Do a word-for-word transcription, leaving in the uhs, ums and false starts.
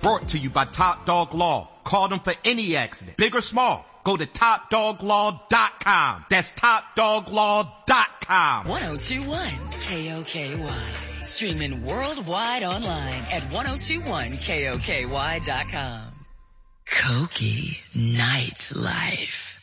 Brought to you by Top Dog Law. Call them for any accident, big or small. Go to top dog law dot com. That's top dog law dot com. ten twenty-one K O K Y. Streaming worldwide online at ten twenty-one K O K Y dot com. Cokie Nightlife.